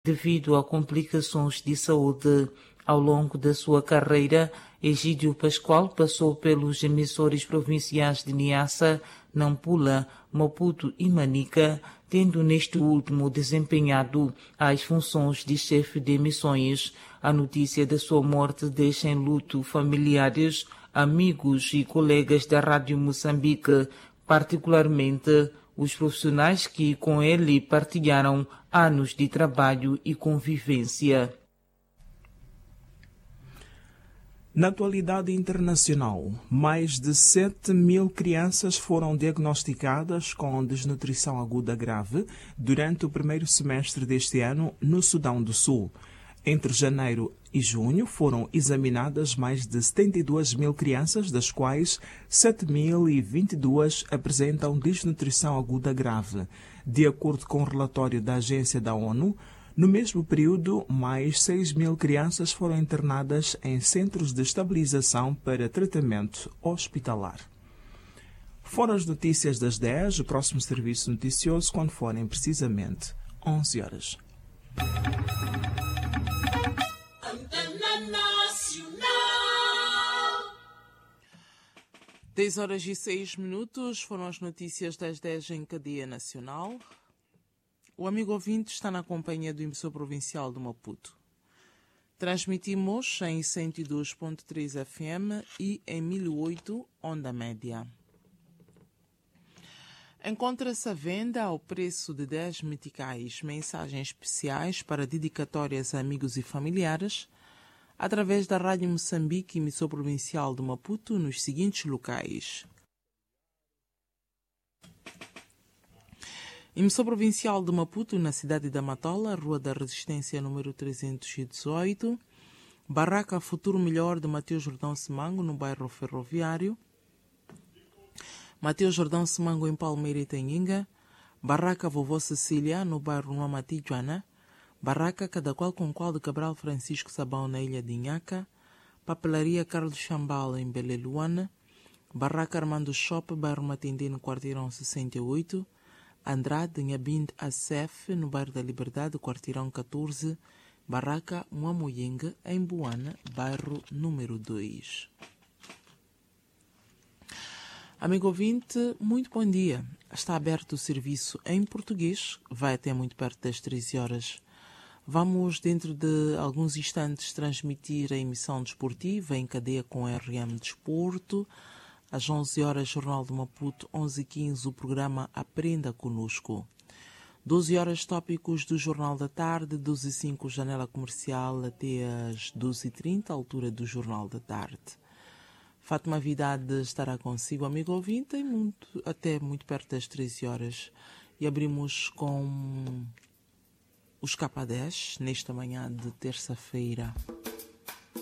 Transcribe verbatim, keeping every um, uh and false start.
devido a complicações de saúde. Ao longo da sua carreira, Egídio Pascoal passou pelos emissores provinciais de Niassa, Nampula, Maputo e Manica, tendo neste último desempenhado as funções de chefe de emissões. A notícia da sua morte deixa em luto familiares, amigos e colegas da Rádio Moçambique, particularmente os profissionais que com ele partilharam anos de trabalho e convivência. Na atualidade internacional, mais de sete mil crianças foram diagnosticadas com desnutrição aguda grave durante o primeiro semestre deste ano no Sudão do Sul. Entre janeiro e junho foram examinadas mais de setenta e duas mil crianças, das quais sete mil e vinte e duas apresentam desnutrição aguda grave. De acordo com o relatório da Agência da ONU, no mesmo período, mais seis mil crianças foram internadas em centros de estabilização para tratamento hospitalar. Foram as notícias das dez, o próximo serviço noticioso quando forem precisamente onze horas. dez horas e seis minutos foram as notícias das dez em cadeia nacional. O amigo ouvinte está na companhia do emissor provincial de Maputo. Transmitimos em cento e dois ponto três F M e em mil e oito onda média. Encontra-se à venda ao preço de dez meticais mensagens especiais para dedicatórias a amigos e familiares através da Rádio Moçambique, emissor provincial de Maputo, nos seguintes locais: emissor provincial de Maputo, na cidade da Matola, Rua da Resistência, número trezentos e dezoito. Barraca Futuro Melhor de Mateus Jordão Semango, no bairro Ferroviário. Mateus Jordão Semango, em Palmeira e Tenhinga. Barraca Vovó Cecília, no bairro Nuamatijuana. Barraca Cada Qual com Qual de Cabral Francisco Sabão, na ilha de Inhaca. Papelaria Carlos Chambal, em Beleluana. Barraca Armando Shop, bairro Matindê, no quarteirão sessenta e oito. Andrade, em Abind Acef, no bairro da Liberdade, quarteirão catorze. Barraca Muamoyenga, em Buana, bairro número dois. Amigo ouvinte, muito bom dia. Está aberto o serviço em português, vai até muito perto das treze horas. Vamos, dentro de alguns instantes, transmitir a emissão desportiva em cadeia com a R M Desporto. Às onze horas, Jornal de Maputo, onze e quinze, o programa Aprenda Conosco. doze horas, tópicos do Jornal da Tarde, doze e cinco, janela comercial, até às doze e trinta, altura do Jornal da Tarde. Fátima Vidade estará consigo, amigo ouvinte, e muito, até muito perto das treze horas. E abrimos com os K dez, nesta manhã de terça-feira.